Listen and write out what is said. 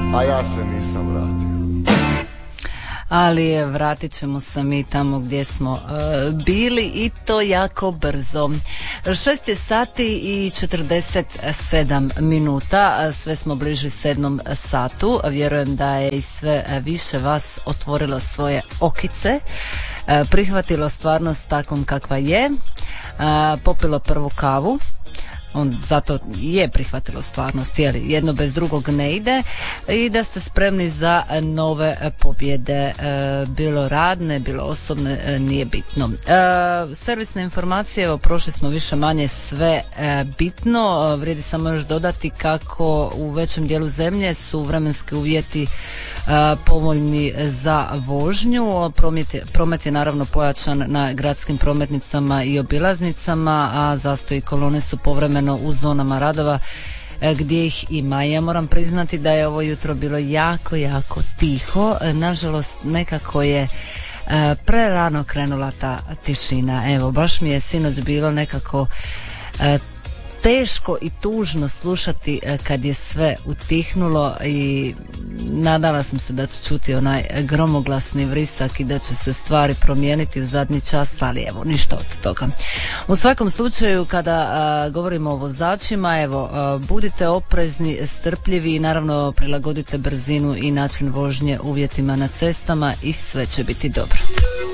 a ja se nisam vratio. Ali vratit ćemo se mi tamo gdje smo bili i to jako brzo. 6 je sati i 47 minuta, sve smo bliži 7 satu. Vjerujem da je i sve više vas otvorilo svoje okice, prihvatilo stvarnost takvom kakva je, popilo prvu kavu. On zato je prihvatilo stvarnost, jer jedno bez drugog ne ide, i da ste spremni za nove pobjede, bilo radne, bilo osobne, nije bitno. Servisne informacije, evo, prošli smo više manje sve bitno. Vrijedi samo još dodati kako u većem dijelu zemlje su vremenski uvjeti povoljni za vožnju. Promet je naravno pojačan na gradskim prometnicama i obilaznicama, a zastoji kolone su povremeno u zonama radova gdje ih ima. Ja moram priznati da je ovo jutro bilo jako, jako tiho. Nažalost, nekako je prerano krenula ta tišina. Evo, baš mi je sinoć bilo nekako teško i tužno slušati kad je sve utihnulo, i nadala sam se da ću čuti onaj gromoglasni vrisak i da će se stvari promijeniti u zadnji čas, ali evo, ništa od toga. U svakom slučaju, kada govorimo o vozačima, evo, budite oprezni, strpljivi i naravno prilagodite brzinu i način vožnje uvjetima na cestama i sve će biti dobro.